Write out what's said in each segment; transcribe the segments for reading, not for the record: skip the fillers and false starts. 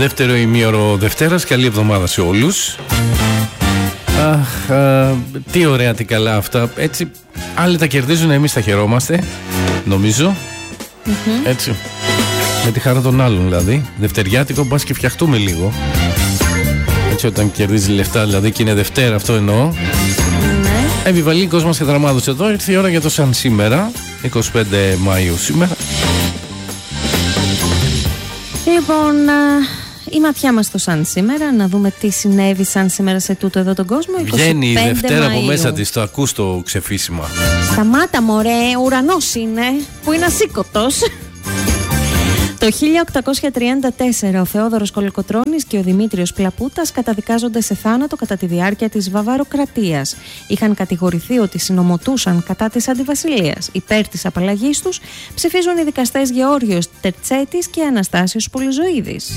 Δεύτερο ημίωρο Δευτέρας, καλή εβδομάδα σε όλους. Τι ωραία, τι καλά αυτά. Έτσι, άλλοι τα κερδίζουν, εμείς τα χαιρόμαστε, νομίζω. Έτσι, με τη χαρά των άλλων δηλαδή. Δευτεριάτικο, μπας και φτιαχτούμε λίγο. Έτσι, όταν κερδίζει λεφτά δηλαδή και είναι Δευτέρα, αυτό εννοώ. Επιβαλίκος μας και δραμάδος εδώ. Ήρθε η ώρα για το σαν σήμερα, 25 Μαΐου σήμερα. Λοιπόν, η ματιά μας στο σαν σήμερα, να δούμε τι συνέβη σαν σήμερα σε τούτο εδώ τον κόσμο. Βγαίνει η Δευτέρα Μαΐου. Από μέσα της, το ακούς το ξεφύσιμα. Σταμάτα μωρέ, ουρανός είναι, που είναι ασήκωτος. Το 1834 ο Θεόδωρος Κολοκοτρώνης και ο Δημήτριος Πλαπούτας καταδικάζονται σε θάνατο κατά τη διάρκεια της Βαβαροκρατίας. Είχαν κατηγορηθεί ότι συνομωτούσαν κατά της αντιβασιλείας. Υπέρ της απαλλαγής τους ψηφίζουν οι δικαστές Γεώργιος Τερτσέτης και Αναστάσιος Πολυζωίδης.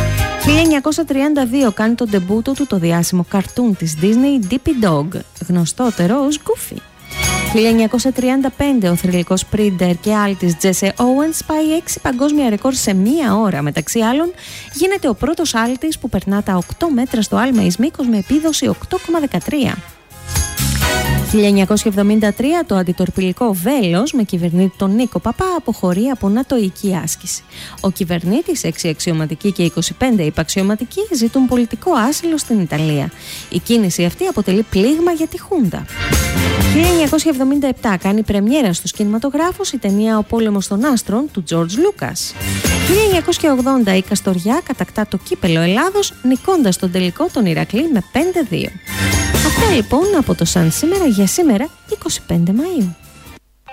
1932 κάνει τον ντεμπούτο του το διάσημο καρτούν της Disney Dippy Dog, γνωστότερο ως Goofy. 1935 ο θρυλικός σπρίντερ και άλτης Τζέσε Όουενς πάει 6 παγκόσμια ρεκόρ σε μία ώρα. Μεταξύ άλλων γίνεται ο πρώτος άλτης που περνά τα 8 μέτρα στο άλμα εις μήκος με επίδοση 8,13. 1973 το αντιτορπιλικό Βέλος με κυβερνήτη τον Νίκο Παπά αποχωρεί από νατοϊκή άσκηση. Ο κυβερνήτης, 6 αξιωματικοί και 25 υπαξιωματικοί ζητούν πολιτικό άσυλο στην Ιταλία. Η κίνηση αυτή αποτελεί πλήγμα για τη Χούντα. 1977 κάνει πρεμιέρα στους κινηματογράφους η ταινία «Ο πόλεμος των άστρων» του Τζορτζ Λούκας. 1980 η Καστοριά κατακτά το κύπελο Ελλάδος νικώντας τον τελικό τον Ηρακλή με 5-2. Αυτά λοιπόν από το σαν σήμερα για σήμερα 25 Μαΐου.